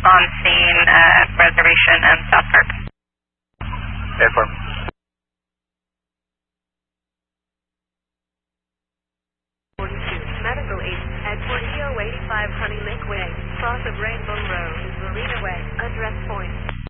on scene at Reservation and South Park. Airport. Medical aid at Portillo 85 Honey Lake Way, south of Rainbow Road, Marina Way, address point.